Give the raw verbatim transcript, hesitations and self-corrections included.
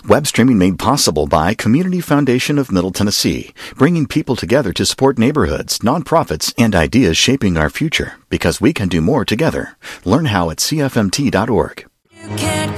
Web streaming made possible by Community Foundation of Middle Tennessee, bringing people together to support neighborhoods, nonprofits, and ideas shaping our future, because we can do more together. Learn how at C F M T dot org. You can't